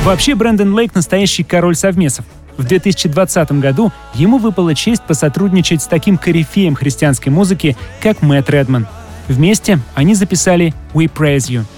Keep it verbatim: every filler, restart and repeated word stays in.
Вообще, Брэндон Лейк — настоящий король совмесов. В две тысячи двадцатом году ему выпала честь посотрудничать с таким корифеем христианской музыки, как Мэтт Редман. Вместе они записали «We Praise You».